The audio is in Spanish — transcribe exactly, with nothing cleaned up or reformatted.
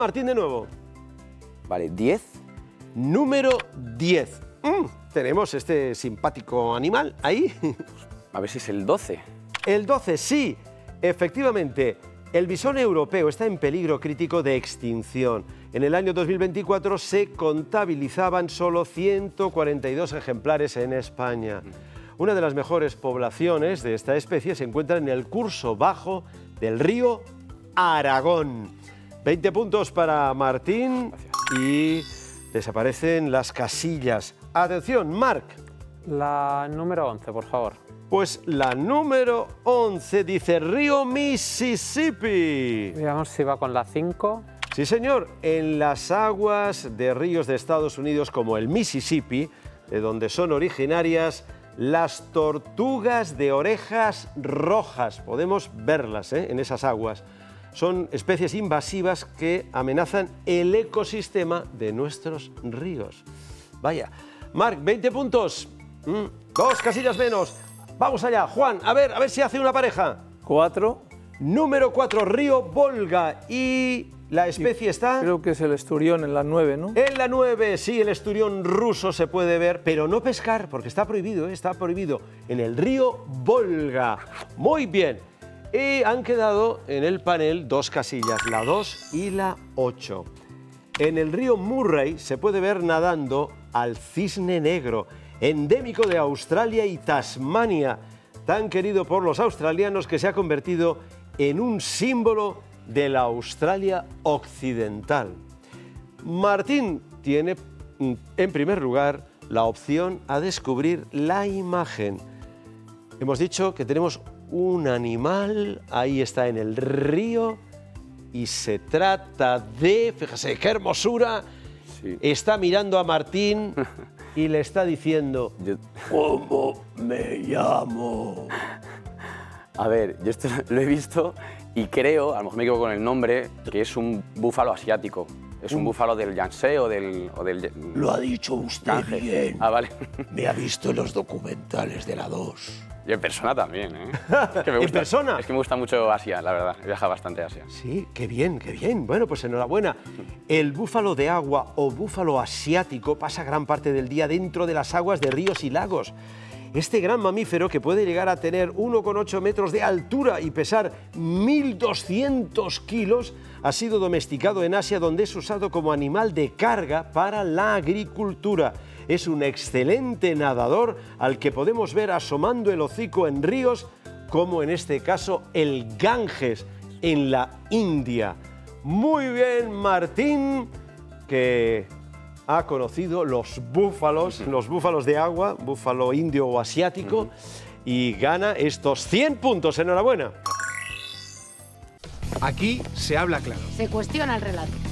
Martín de nuevo. Vale, diez. Número diez. Mm, tenemos este simpático animal ahí. A ver si es el doce. El doce, sí, efectivamente. El bisón europeo está en peligro crítico de extinción. En el año dos mil veinticuatro se contabilizaban solo ciento cuarenta y dos ejemplares en España. Una de las mejores poblaciones de esta especie se encuentra en el curso bajo del río Aragón. veinte puntos para Martín. Gracias. Y desaparecen las casillas. Atención, Marc. La número once, por favor. Pues la número once dice río Mississippi. Digamos si va con la cinco. Sí, señor, en las aguas de ríos de Estados Unidos como el Mississippi, de donde son originarias las tortugas de orejas rojas. Podemos verlas ¿eh? en esas aguas. Son especies invasivas que amenazan el ecosistema de nuestros ríos. Vaya. Marc, veinte puntos. Mm, dos casillas menos. Vamos allá. Juan, a ver, a ver si hace una pareja. Cuatro. Número cuatro, río Volga. Y la especie está... Creo que es el esturión en la nueve, ¿no? En la nueve, sí, el esturión ruso se puede ver, pero no pescar, porque está prohibido, ¿eh? Está prohibido. En el río Volga. Muy bien. Y han quedado en el panel dos casillas, la dos y la ocho. En el río Murray se puede ver nadando al cisne negro, endémico de Australia y Tasmania, tan querido por los australianos que se ha convertido en un símbolo de la Australia occidental. Martín tiene, en primer lugar, la opción a descubrir la imagen. Hemos dicho que tenemos un animal, ahí está en el río, y se trata de, fíjese qué hermosura, Sí. está mirando a Martín y le está diciendo, Yo- ¿cómo me llamo? A ver, yo esto lo he visto y creo, a lo mejor me equivoco con el nombre, que es un búfalo asiático. Es un búfalo del Yangtze o del... O del Lo ha dicho usted Ganges. bien. Ah, vale. Me ha visto en los documentales de la dos. Y en persona también, ¿eh? Es que me ¿En gusta- persona? Es que me gusta mucho Asia, la verdad. He viajado bastante a Asia. Sí, qué bien, qué bien. Bueno, pues enhorabuena. El búfalo de agua o búfalo asiático pasa gran parte del día dentro de las aguas de ríos y lagos. Este gran mamífero, que puede llegar a tener uno coma ocho metros de altura y pesar mil doscientos kilos, ha sido domesticado en Asia, donde es usado como animal de carga para la agricultura. Es un excelente nadador al que podemos ver asomando el hocico en ríos, como en este caso el Ganges, en la India. Muy bien, Martín, que ha conocido los búfalos, los búfalos de agua, búfalo indio o asiático, y gana estos cien puntos. Enhorabuena. Aquí se habla claro. Se cuestiona el relato.